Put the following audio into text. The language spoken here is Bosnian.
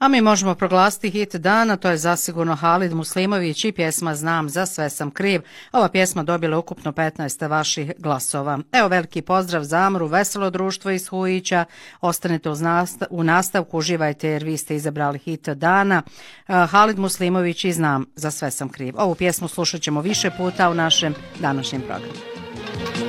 A mi možemo proglasiti hit dana, to je zasigurno Halid Muslimović i pjesma Znam za sve sam kriv. Ova pjesma dobila ukupno 15 vaših glasova. Evo veliki pozdrav za Amru, veselo društvo iz Hujića. Ostanite u nastavku, uživajte jer vi ste izabrali hit dana. Halid Muslimović i Znam za sve sam kriv. Ovu pjesmu slušat ćemo više puta u našem današnjem programu.